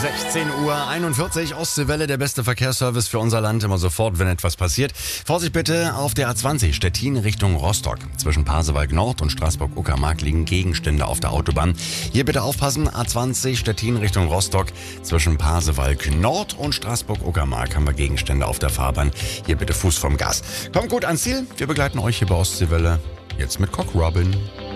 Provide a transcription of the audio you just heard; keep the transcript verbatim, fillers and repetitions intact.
sechzehn Uhr einundvierzig, Ostseewelle, der beste Verkehrsservice für unser Land, immer sofort, wenn etwas passiert. Vorsicht bitte auf der A zwanzig, Stettin Richtung Rostock. Zwischen Pasewalk Nord und Straßburg-Uckermark liegen Gegenstände auf der Autobahn. Hier bitte aufpassen, A zwanzig, Stettin Richtung Rostock. Zwischen Pasewalk Nord und Straßburg-Uckermark haben wir Gegenstände auf der Fahrbahn. Hier bitte Fuß vom Gas. Kommt gut ans Ziel, wir begleiten euch hier bei Ostseewelle. Jetzt mit Cock Robin.